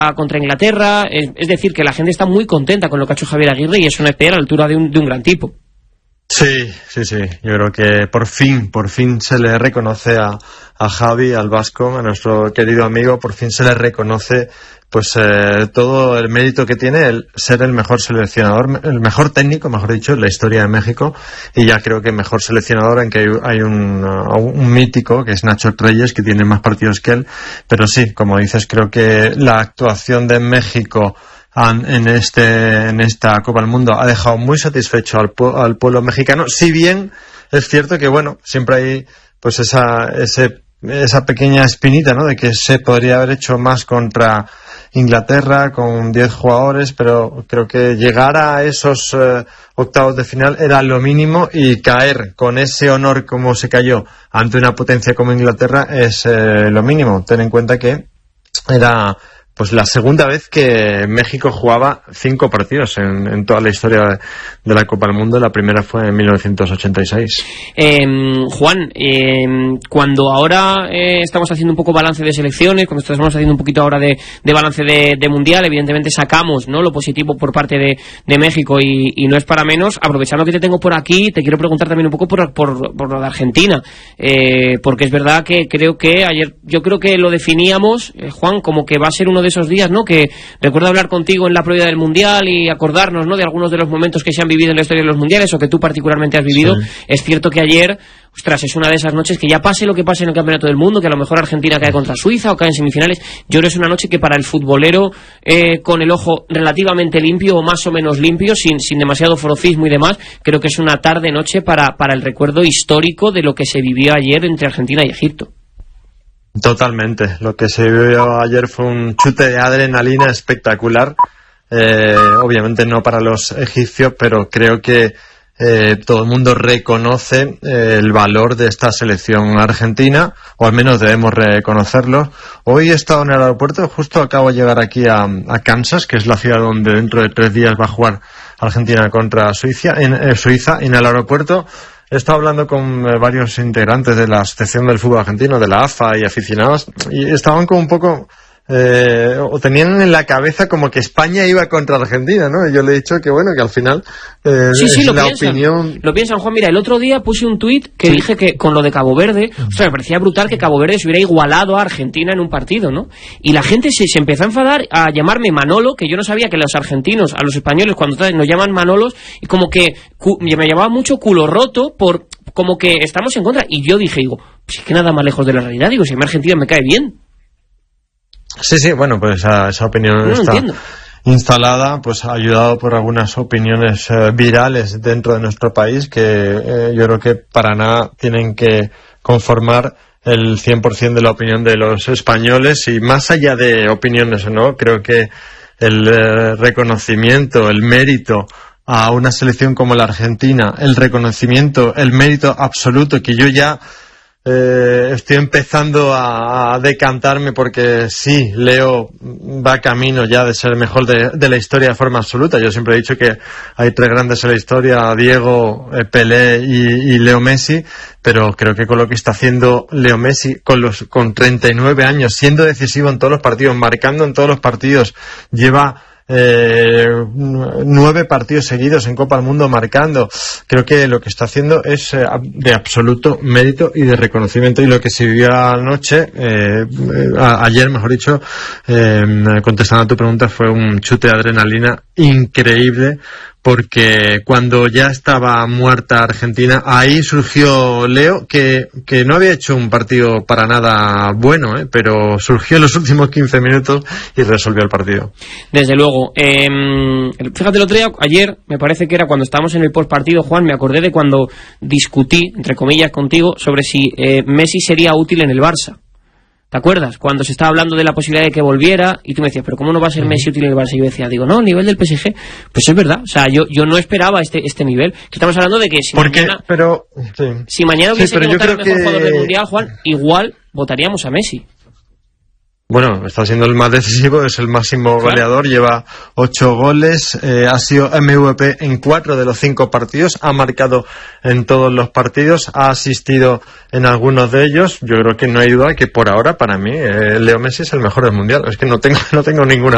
contra Inglaterra, es decir, que la gente está muy contenta con lo que ha hecho Javier Aguirre y es una espera a la altura de un gran tipo. Sí, yo creo que por fin se le reconoce a Javi, al vasco, a nuestro querido amigo, por fin se le reconoce pues todo el mérito que tiene el ser el mejor seleccionador, el mejor técnico, mejor dicho, en la historia de México, y ya creo que mejor seleccionador en que hay un mítico que es Nacho Reyes, que tiene más partidos que él, pero sí, como dices, creo que la actuación de México en esta Copa del Mundo ha dejado muy satisfecho al pueblo mexicano, si bien es cierto que bueno, siempre hay pues esa pequeña espinita, ¿no?, de que se podría haber hecho más contra Inglaterra con 10 jugadores, pero creo que llegar a esos octavos de final era lo mínimo, y caer con ese honor como se cayó ante una potencia como Inglaterra es lo mínimo. Ten en cuenta que era pues la segunda vez que México jugaba 5 partidos en toda la historia de la Copa del Mundo. La primera fue en 1986. Juan, cuando ahora estamos haciendo un poco balance de selecciones, cuando estamos haciendo un poquito ahora de balance de Mundial, evidentemente sacamos, ¿no?, lo positivo por parte de México y no es para menos. Aprovechando que te tengo por aquí, te quiero preguntar también un poco por lo de Argentina, porque es verdad que creo que ayer, yo creo que lo definíamos, Juan, como que va a ser uno de esos días, ¿no?, que recuerdo hablar contigo en la previa del Mundial y acordarnos, ¿no?, de algunos de los momentos que se han vivido en la historia de los Mundiales o que tú particularmente has vivido. Sí. Es cierto que ayer, ostras, es una de esas noches que ya pase lo que pase en el Campeonato del Mundo, que a lo mejor Argentina cae contra Suiza o cae en semifinales, yo creo que es una noche que para el futbolero con el ojo relativamente limpio o más o menos limpio, sin demasiado forocismo y demás, creo que es una tarde-noche para el recuerdo histórico de lo que se vivió ayer entre Argentina y Egipto. Totalmente, lo que se vio ayer fue un chute de adrenalina espectacular, obviamente no para los egipcios, pero creo que todo el mundo reconoce el valor de esta selección argentina, o al menos debemos reconocerlo. Hoy he estado en el aeropuerto, justo acabo de llegar aquí a Kansas, que es la ciudad donde dentro de 3 días va a jugar Argentina contra Suiza. En el aeropuerto he estado hablando con varios integrantes de la Asociación del Fútbol Argentino, de la AFA y aficionados, y estaban como un poco o tenían en la cabeza como que España iba contra Argentina, ¿no? Y yo le he dicho que bueno, que al final sí, la opinión... Lo piensan, Juan. Mira, el otro día puse un tuit que dije que con lo de Cabo Verde, o sea, me parecía brutal que Cabo Verde se hubiera igualado a Argentina en un partido, ¿no? Y la gente se empezó a enfadar, a llamarme Manolo, que yo no sabía que los argentinos, a los españoles, cuando nos llaman Manolos, y como que me llamaba mucho culo roto por como que estamos en contra. Y yo dije, pues es que nada más lejos de la realidad, si a mí Argentina me cae bien. Sí, bueno, pues esa opinión no está instalada, pues ayudado por algunas opiniones virales dentro de nuestro país que yo creo que para nada tienen que conformar el 100% de la opinión de los españoles. Y más allá de opiniones, ¿no?, creo que el reconocimiento, el mérito a una selección como la Argentina, el reconocimiento, el mérito absoluto, que yo ya estoy empezando a decantarme, porque sí, Leo va camino ya de ser el mejor de la historia de forma absoluta. Yo siempre he dicho que hay 3 grandes en la historia: Diego, Pelé y Leo Messi, pero creo que con lo que está haciendo Leo Messi con 39 años, siendo decisivo en todos los partidos, marcando en todos los partidos, lleva 9 partidos seguidos en Copa del Mundo marcando. Creo que lo que está haciendo es de absoluto mérito y de reconocimiento, y lo que se vivió anoche, ayer mejor dicho, contestando a tu pregunta, fue un chute de adrenalina increíble, porque cuando ya estaba muerta Argentina, ahí surgió Leo, que no había hecho un partido para nada bueno, pero surgió en los últimos 15 minutos y resolvió el partido. Desde luego. Fíjate, el otro día, ayer, me parece que era cuando estábamos en el postpartido, Juan, me acordé de cuando discutí, entre comillas, contigo, sobre si Messi sería útil en el Barça. ¿Te acuerdas? Cuando se estaba hablando de la posibilidad de que volviera y tú me decías, pero ¿cómo no va a ser Messi útil en el Barça? Y yo decía, no, a nivel del PSG. Pues es verdad, o sea, yo no esperaba este nivel. Estamos hablando de que si mañana hubiese que votar el mejor jugador del Mundial, Juan, igual votaríamos a Messi. Bueno, está siendo el más decisivo, es el máximo goleador, lleva 8 goles, ha sido MVP en 4 de los 5 partidos, ha marcado en todos los partidos, ha asistido en algunos de ellos. Yo creo que no hay duda que por ahora, para mí, Leo Messi es el mejor del Mundial. Es que no tengo ninguna